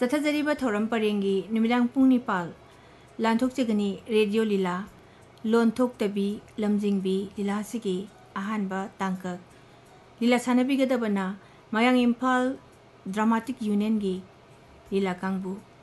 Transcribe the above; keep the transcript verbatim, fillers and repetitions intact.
चथजरीब थौरम परेंगी नुमिदांग पुंग Nepal लांथोकचगनी radio लीला लोनथोक्तबी लमजिंगबी लीला सिगी अहानबा तांकक लीला सानबीगदबना मयांग Imphal dramatic union की लीला कांगबू